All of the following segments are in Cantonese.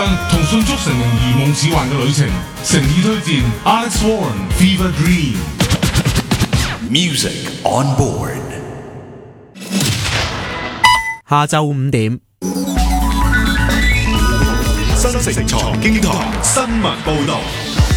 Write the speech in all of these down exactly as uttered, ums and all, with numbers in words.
同迅速成為如夢似幻嘅旅程，誠意推薦 Alex Warren Fever Dream Music on board。 下晝五點， 新城財經台新聞報道。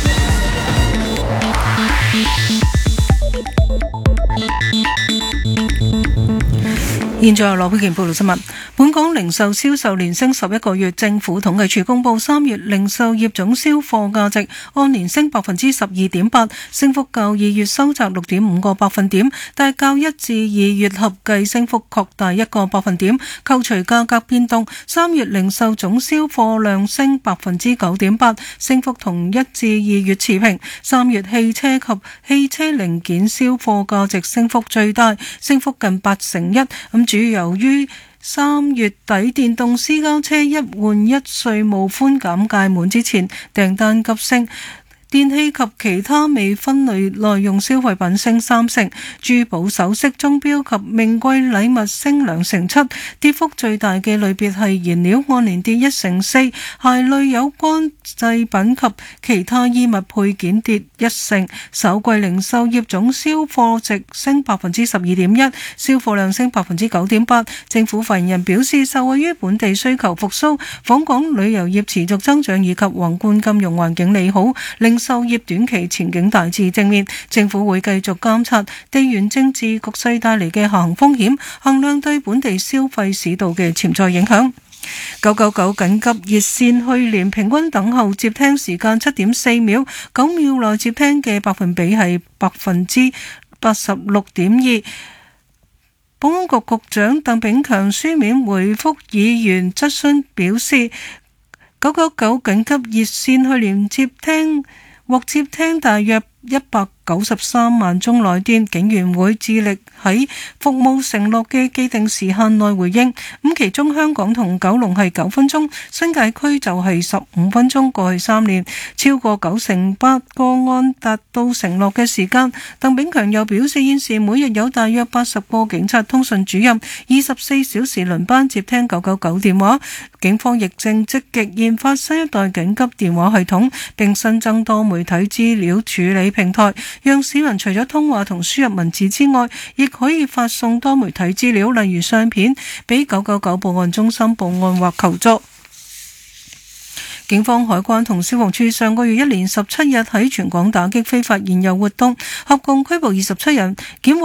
現在由羅佩健報道新聞。本港零售銷售連升十一個月，政府統計處公布三月零售業總銷貨價值按年升百分之十二點八，升幅較二月收窄六點五個百分點，但較一至二月合計升幅擴大一個百分點。扣除價格變動，三月零售總銷貨量升百分之九點八，升幅同一至二月持平。三月汽車及汽車零件銷貨價值升幅最大，升幅近八成一。咁主要由於三月底電動私家車一換一稅務寬減屆滿之前，訂單急升。電器及其他未分類耐用消費品升三成，珠寶首飾、鐘錶及名貴禮物升兩成七，跌幅最大嘅類別係燃料，按年跌一成四，鞋類有關製品及其他衣物配件跌一成。首季零售業總銷貨值升百分之十二點一，銷貨量升百分之九點八。政府發言人表示，受惠於本地需求復甦、訪港旅遊業持續增長以及宏觀金融環境利好，零售業短期前景大致正面，政府會繼續監察地緣政治局勢帶嚟嘅下行風險，衡量對本地消費市道嘅潛在影響。九九九緊急熱線去年平均等候接聽時間七點四秒，九秒內接聽嘅百分比係百分之八十六點二。保安局局長鄧炳強書面回覆議員質詢表示，九九九緊急熱線去年接聽獲接聽大約一百九十三萬宗來電，警員會致力喺服務承諾嘅既定時限內回應。咁其中香港同九龍係九分鐘，新界區就係十五分鐘。過去三年，超過九成八個案達到承諾嘅時間。鄧炳強又表示，現時每日有大約八十個警察通訊主任，二十四小時輪班接聽九九九電話。警方亦正積極研發新一代緊急電話系統，並新增多媒體資料處理平台，讓市民除咗通話同輸入文字之外，亦可以發送多媒體資料，例如相片，俾九九九報案中心報案或求助。警方、海關同消防處上個月一連十七日喺全港打擊非法燃油活動，合共拘捕二十七人，檢獲